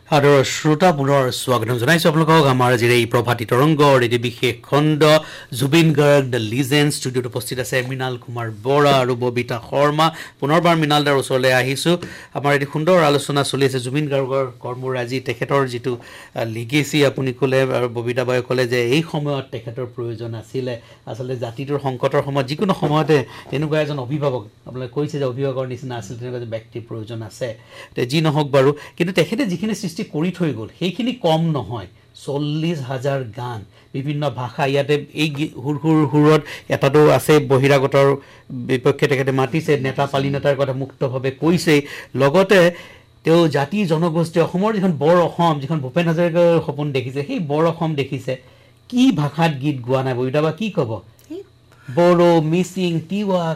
আৰু শ্ৰোতা পুনৰ স্বাগতম জনাইছো আপোনালোকক আমাৰ যি এই প্ৰভাতী তৰংগৰ এটি বিশেষ খণ্ড জুবিন গাৰ্গ দ্য লিজেণ্ড ষ্টুডিঅ'ত উপস্থিত আছে মৃণাল কুমাৰ বৰা আৰু ববিতা শৰ্মা পুনৰবাৰ মৃণালদাৰ ওচৰলৈ আহিছোঁ আমাৰ এটি সুন্দৰ আলোচনা চলি আছে জুবিন গাৰ্গৰ কৰ্মৰাজি তেখেতৰ যিটো লিগেচি আপুনি ক'লে আৰু ববিতা বায়ে ক'লে যে এই সময়ত তেখেতৰ প্ৰয়োজন আছিলে আচলতে জাতিটোৰ সংকটৰ সময়ত যিকোনো সময়তে এনেকুৱা এজন অভিভাৱক আপোনালোকে কৈছে যে অভিভাৱকৰ নিচিনা আছিল তেনেকুৱা এজন ব্যক্তিৰ প্ৰয়োজন আছে যি নহওক বাৰু কিন্তু তেখেতে যিখিনি সৃষ্টি কৰি থৈ গ'ল সেইখিনি কম নহয় 40,000 গান বিভিন্ন ভাষা ইয়াতে এই সুৰত এটাতো আছে বহিৰাগতৰ বিপক্ষে তেখেতে মাতিছে নেতা পালি নেতাৰ কথা মুক্তভাৱে কৈছে লগতে তেওঁ জাতি জনগোষ্ঠী অসমৰ যিখন বৰ অসম যিখন ভূপেন হাজৰিকাৰ সপোন দেখিছে সেই বৰ অসম দেখিছে কি ভাষাত গীত গোৱা নাই ববিতা বা কি ক'ব বড়ো মিচিং তিৱা